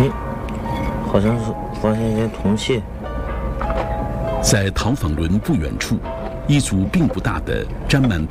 好像是发现一件铜器。 在陶坊轮不远处，一组并不大的沾满